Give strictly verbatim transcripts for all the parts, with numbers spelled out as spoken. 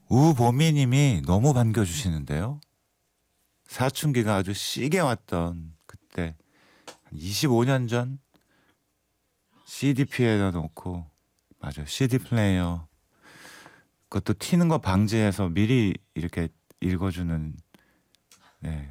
우보미님이 너무 반겨주시는데요. 사춘기가 아주 시게 왔던 그때 한 이십오 년 전 씨디피에다 놓고 맞아요. 씨디 플레이어 그것도 튀는 거 방지해서 미리 이렇게 읽어주는 네.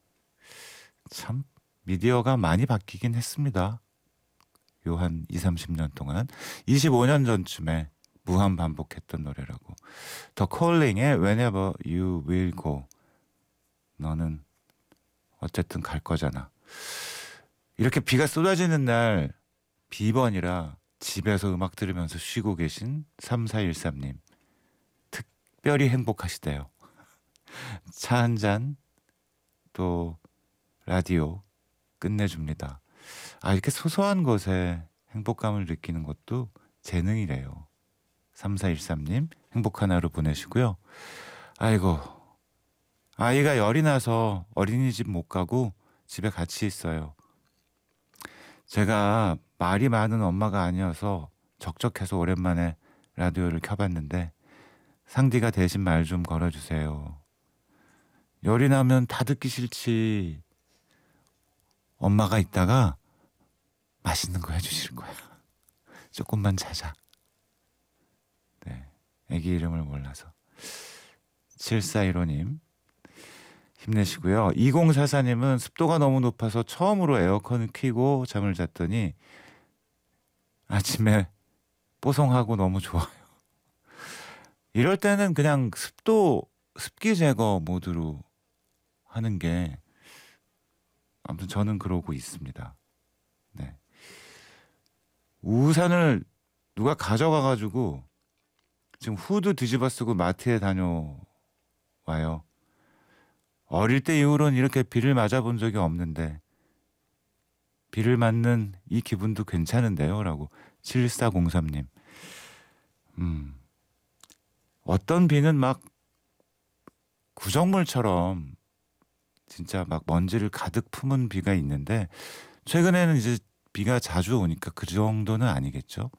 참 미디어가 많이 바뀌긴 했습니다. 요 한 이삼십 년 동안 이십오 년 전쯤에 무한 반복했던 노래라고. 더 콜링의 Whenever You Will Go 너는 어쨌든 갈 거잖아. 이렇게 비가 쏟아지는 날 비번이라 집에서 음악 들으면서 쉬고 계신 삼사일삼님 특별히 행복하시대요. 차 한 잔 또 라디오 끝내줍니다. 아 이렇게 소소한 것에 행복감을 느끼는 것도 재능이래요. 삼사일삼님 행복한 하루 보내시고요. 아이고 아이가 열이 나서 어린이집 못 가고 집에 같이 있어요. 제가 말이 많은 엄마가 아니어서 적적해서 오랜만에 라디오를 켜봤는데 상디가 대신 말 좀 걸어주세요. 열이 나면 다 듣기 싫지. 엄마가 있다가 맛있는 거 해주실 거야. 조금만 자자. 네, 애기 이름을 몰라서. 칠사일오님 힘내시고요. 이공사사님은 습도가 너무 높아서 처음으로 에어컨을 켜고 잠을 잤더니 아침에 뽀송하고 너무 좋아요. 이럴 때는 그냥 습도 습기 제거 모드로 하는 게 아무튼 저는 그러고 있습니다. 네. 우산을 누가 가져가 가지고 지금 후드 뒤집어 쓰고 마트에 다녀와요. 어릴 때 이후로는 이렇게 비를 맞아본 적이 없는데 비를 맞는 이 기분도 괜찮은데요 라고. 칠사공삼님 음, 어떤 비는 막 구정물처럼 진짜 막 먼지를 가득 품은 비가 있는데 최근에는 이제 비가 자주 오니까 그 정도는 아니겠죠.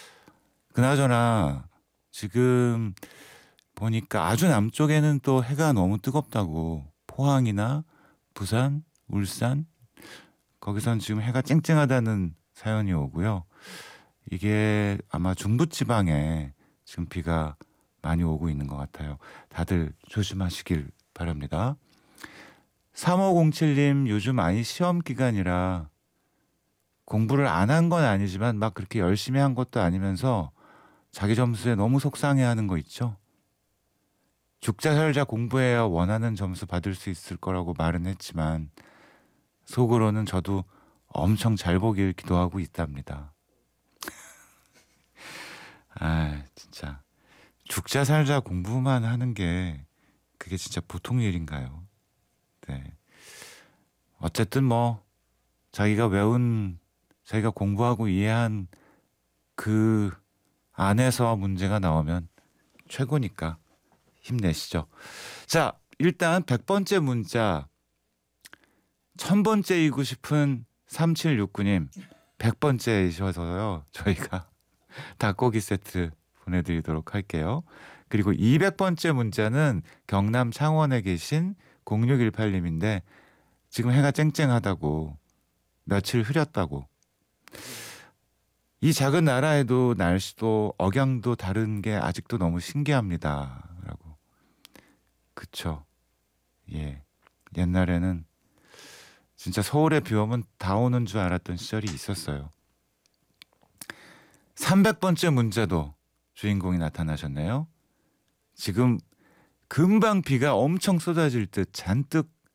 그나저나 지금 보니까 아주 남쪽에는 또 해가 너무 뜨겁다고. 포항이나 부산, 울산 거기선 지금 해가 쨍쨍하다는 사연이 오고요. 이게 아마 중부지방에 지금 비가 많이 오고 있는 것 같아요. 다들 조심하시길 바랍니다. 삼오공칠님 요즘 아이 시험 기간이라 공부를 안 한 건 아니지만 막 그렇게 열심히 한 것도 아니면서 자기 점수에 너무 속상해하는 거 있죠. 죽자 살자 공부해야 원하는 점수 받을 수 있을 거라고 말은 했지만 속으로는 저도 엄청 잘 보길 기도하고 있답니다. 아 진짜 죽자 살자 공부만 하는 게 그게 진짜 보통 일인가요? 네. 어쨌든 뭐 자기가 외운 자기가 공부하고 이해한 그 안에서 문제가 나오면 최고니까 힘내시죠. 자 일단 백 번째 문자 천 번째이고 싶은 삼칠육구님 백 번째이셔서요. 저희가 닭고기 세트 보내드리도록 할게요. 그리고 이백 번째 문자는 경남 창원에 계신 공육일팔님인데 지금 해가 쨍쨍하다고 며칠 흐렸다고. 이 작은 나라에도 날씨도 억양도 다른 게 아직도 너무 신기합니다. 라고. 그쵸. 예. 옛날에는 진짜 서울에 비 오면 다 오는 줄 알았던 시절이 있었어요. 삼백 번째 문자도 주인공이 나타나셨네요. 지금 금방 비가 엄청 쏟아질 듯 잔뜩